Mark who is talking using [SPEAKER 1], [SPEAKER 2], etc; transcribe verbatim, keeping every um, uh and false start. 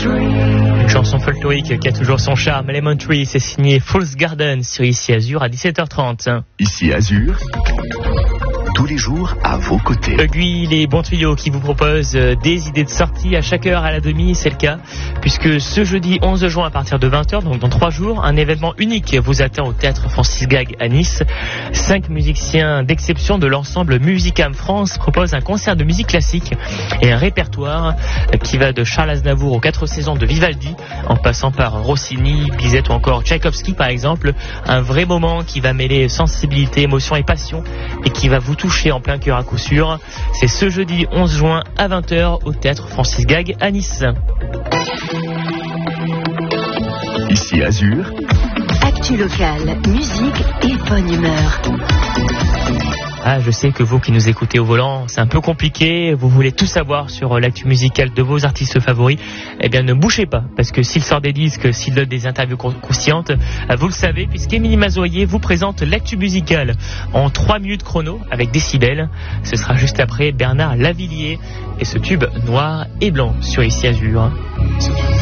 [SPEAKER 1] Une chanson folklorique qui a toujours son charme. Lemon Tree, c'est signé Fool's Garden sur Ici Azur à dix-sept heures trente.
[SPEAKER 2] Ici Azur, tous les jours à vos côtés.
[SPEAKER 1] Egui, les bons tuyaux qui vous proposent des idées de sortie à chaque heure à la demi, c'est le cas, puisque ce jeudi onze juin à partir de vingt heures, donc dans trois jours, un événement unique vous attend au théâtre Francis Gag à Nice. Cinq musiciens d'exception de l'ensemble Musicam France proposent un concert de musique classique et un répertoire qui va de Charles Aznavour aux quatre saisons de Vivaldi, en passant par Rossini, Bizet ou encore Tchaïkovski par exemple. Un vrai moment qui va mêler sensibilité, émotion et passion et qui va vous touché en plein cœur à coup sûr. C'est ce jeudi onze juin à vingt heures au théâtre Francis Gag à Nice.
[SPEAKER 2] Ici Azur,
[SPEAKER 3] actu locale, musique et bonne humeur.
[SPEAKER 1] Ah, je sais que vous qui nous écoutez au volant, c'est un peu compliqué, vous voulez tout savoir sur l'actu musicale de vos artistes favoris. Eh bien, ne bougez pas, parce que s'il sort des disques, s'il donne des interviews conscientes, vous le savez, puisqu'Émilie Mazoyer vous présente l'actu musicale en trois minutes chrono avec Décibel. Ce sera juste après Bernard Lavillier et ce tube noir et blanc sur Ici Azur.